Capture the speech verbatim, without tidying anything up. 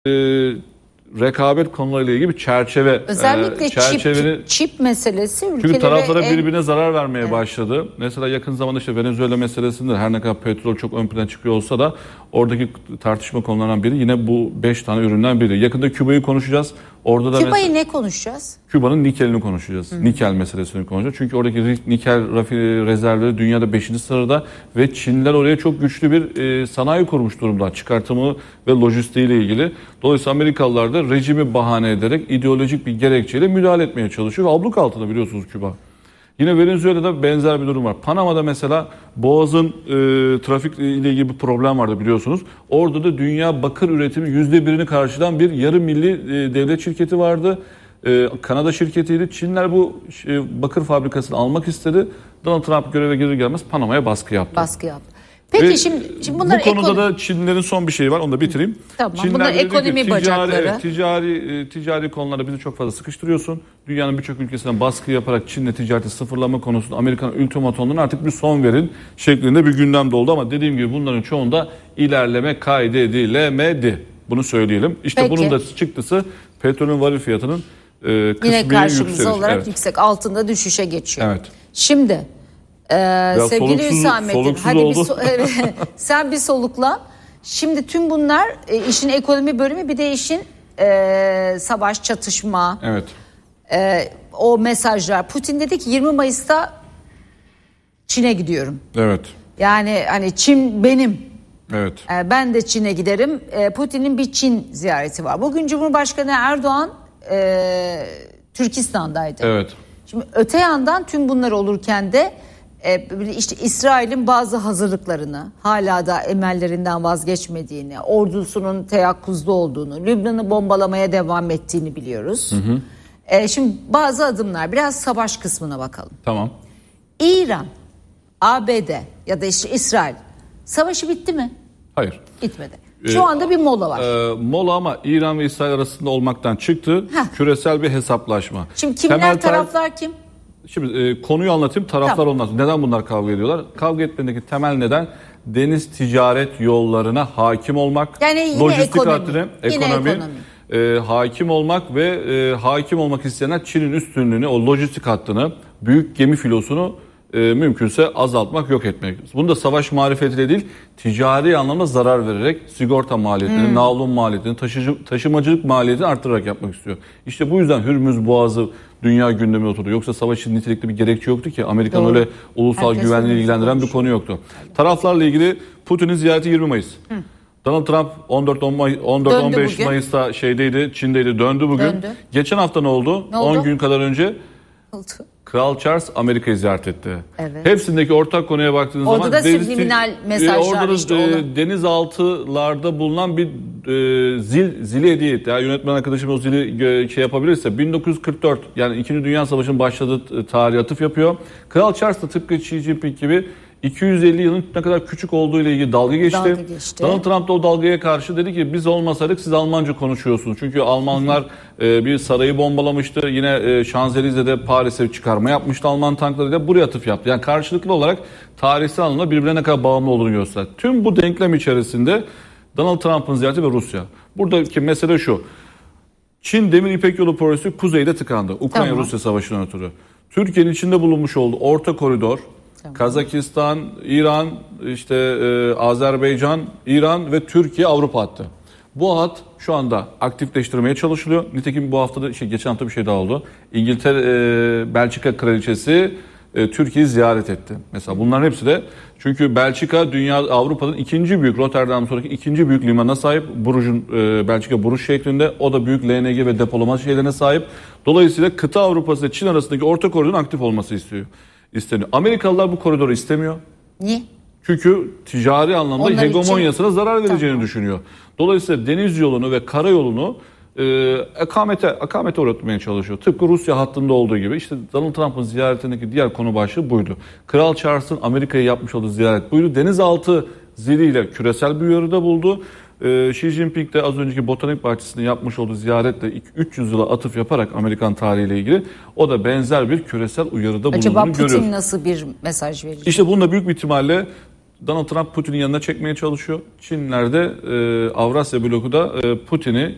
e, rekabet konularıyla ilgili bir çerçeve. Özellikle e, çerçeveni, çip, çip meselesi ülkelere... Çünkü taraflara en... birbirine zarar vermeye evet. başladı. Mesela yakın zamanda işte Venezuela meselesinde her ne kadar petrol çok ön plana çıkıyor olsa da oradaki tartışma konularından biri yine bu beş tane üründen biri. Yakında Küba'yı konuşacağız. Orada da Küba'yı mesela, ne konuşacağız? Küba'nın nikelini konuşacağız. Hı. Nikel meselesini konuşacağız. Çünkü oradaki nikel rezervleri dünyada beşinci sırada ve Çinliler oraya çok güçlü bir e, sanayi kurmuş durumda. Çıkartımı ve lojistiği ile ilgili. Dolayısıyla Amerikalılar da rejimi bahane ederek ideolojik bir gerekçeyle müdahale etmeye çalışıyor. Ve abluk altında biliyorsunuz Küba. Yine Venezuela'da benzer bir durum var. Panama'da mesela Boğaz'ın e, trafik ile ilgili bir problem vardı biliyorsunuz. Orada da dünya bakır üretimi yüzde birini karşılayan bir yarı milli e, devlet şirketi vardı. E, Kanada şirketiydi. Çinler bu e, bakır fabrikasını almak istedi. Donald Trump göreve gelir gelmez Panama'ya baskı yaptı. Baskı yaptı. Peki Ve şimdi, şimdi bunlar bu konuda ekonomi... da Çinlilerin son bir şeyi var. Onu da bitireyim. Tamam. Çinler bunlar ekonomi ticari, bacakları. Evet, ticari ticari konularda bizi çok fazla sıkıştırıyorsun. Dünyanın birçok ülkesinden baskı yaparak Çin'le ticareti sıfırlama konusunda Amerikan ultimatomlarına artık bir son verin şeklinde bir gündem doldu ama dediğim gibi bunların çoğunda ilerleme kaydedilemedi. Bunu söyleyelim. İşte Peki. bunun da çıktısı petrolün varil fiyatının e, yine karşımıza yükseliş. olarak evet. yüksek, altında düşüşe geçiyor. Evet. Şimdi Ee, sevgili Hüsamettin, hadi bir so- sen bir solukla. Şimdi tüm bunlar e, işin ekonomi bölümü, bir de işin e, savaş, çatışma. Evet. E, o mesajlar. Putin dedi ki yirmi Mayıs'ta Çin'e gidiyorum. Evet. Yani hani Çin benim. Evet. E, ben de Çin'e giderim. E, Putin'in bir Çin ziyareti var. Bugün Cumhurbaşkanı Erdoğan e, Türkistan'daydı. Evet. Şimdi öte yandan tüm bunlar olurken de işte İsrail'in bazı hazırlıklarını, hala da emellerinden vazgeçmediğini, ordusunun teyakkuzda olduğunu, Lübnan'ı bombalamaya devam ettiğini biliyoruz. Hı hı. E şimdi bazı adımlar, biraz savaş kısmına bakalım. Tamam. İran, A B D ya da işte İsrail savaşı bitti mi? Hayır. Bitmedi. Şu ee, anda bir mola var. E, mola ama İran ve İsrail arasında olmaktan çıktı. Heh. Küresel bir hesaplaşma. Şimdi kimler, Temel taraflar kim? Şimdi e, konuyu anlatayım, taraflar tamam. Olmaz. Neden bunlar kavga ediyorlar? Kavga etmedeki temel neden deniz ticaret yollarına hakim olmak. Yani yine lojistik ekonomi. Hattine, ekonomi, yine ekonomi. E, hakim olmak ve e, hakim olmak isteyenler Çin'in üstünlüğünü, o lojistik hattını, büyük gemi filosunu e, mümkünse azaltmak, yok etmek. Bunu da savaş marifetiyle değil, ticari anlamda zarar vererek sigorta maliyetini, hmm. navlun maliyetini, taşıcı, taşımacılık maliyetini arttırarak yapmak istiyor. İşte bu yüzden Hürmüz Boğazı dünya gündemine oturdu. Yoksa savaşın nitelikli bir gerekçe yoktu ki. Amerikan Doğru. öyle ulusal Herkes güvenliği ilgilendiren bir konu yoktu. Taraflarla ilgili Putin'in ziyareti yirmi Mayıs. Hı. Donald Trump on dört on beş Mayıs'ta şeydeydi, Çin'deydi, döndü bugün. Döndü. Geçen hafta ne oldu? Ne oldu? on gün kadar önce oldu. Kral Charles Amerika'yı ziyaret etti. Evet. Hepsindeki ortak konuya baktığınız orada zaman... Orada da subliminal mesajlar orada da, işte. E, denizaltılarda bulunan bir e, zil, zili hediye etti. Yani yönetmen arkadaşım o zili e, şey yapabilirse bin dokuz yüz kırk dört yani İkinci Dünya Savaşı'nın başladığı tarihe atıf yapıyor. Kral Charles da tıpkı Xi Jinping gibi iki yüz elli yılın ne kadar küçük olduğu ile ilgili dalga geçti. dalga geçti. Donald Trump da o dalgaya karşı dedi ki biz olmasaydık siz Almanca konuşuyorsunuz. Çünkü Almanlar e, bir sarayı bombalamıştı. Yine e, Şanzelize'de Paris'e çıkarma yapmıştı Alman tanklarıyla. Buraya atıf yaptı. Yani karşılıklı olarak tarihsel anlamda birbirine ne kadar bağımlı olduğunu gösterdi. Tüm bu denklem içerisinde Donald Trump'ın ziyareti ve Rusya. Buradaki mesele şu. Çin Demir İpek Yolu projesi kuzeyde tıkandı. Ukrayna-Rusya tamam. Savaşı'ndan ötürü. Türkiye'nin içinde bulunmuş olduğu orta koridor, tamam. Kazakistan, İran, işte e, Azerbaycan, İran ve Türkiye Avrupa hattı. Bu hat şu anda aktifleştirmeye çalışılıyor. Nitekim bu haftada, şey, geçen hafta bir şey daha oldu. İngiltere, e, Belçika Kraliçesi e, Türkiye'yi ziyaret etti. Mesela bunların hepsi de çünkü Belçika dünya Avrupa'nın ikinci büyük Rotterdam sonraki ikinci büyük limanına sahip. Buruj'un e, Belçika Buruj şeklinde. O da büyük L N G ve depolama şeylerine sahip. Dolayısıyla kıta Avrupası ile Çin arasındaki orta koridorun aktif olması istiyor. isteniyor. Amerikalılar bu koridoru istemiyor. Niye? Çünkü ticari anlamda onlar hegemonyasına için... zarar vereceğini tamam. düşünüyor. Dolayısıyla deniz yolunu ve karayolunu e, akamete, akamete uğratmaya çalışıyor. Tıpkı Rusya hattında olduğu gibi. İşte Donald Trump'ın ziyaretindeki diğer konu başlığı buydu. Kral Charles'ın Amerika'ya yapmış olduğu ziyaret buydu. Denizaltı ziliyle küresel bir uyarıda buldu. Xi Jinping de az önceki botanik bahçesinde yapmış olduğu ziyaretle üç yüz yıla atıf yaparak Amerikan tarihiyle ilgili o da benzer bir küresel uyarıda bulunduğunu görüyor. Acaba Putin görüyor. Nasıl bir mesaj verecek? İşte bunu da büyük bir ihtimalle Donald Trump Putin'in yanına çekmeye çalışıyor. Çinler de e, Avrasya bloku da e, Putin'i